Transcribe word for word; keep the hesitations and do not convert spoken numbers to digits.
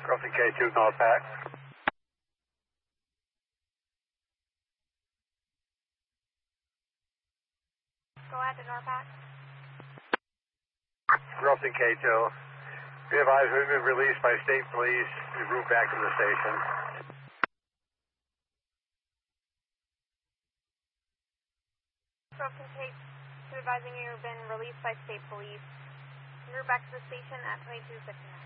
Crossing K two, North Pack. Go ahead to North Pack. Crossing K two. Be advised, we've been released by state police. We moved back to the station. Crossing K two, advising you've been released by state police. Move back to the station at twenty-two fifty-nine.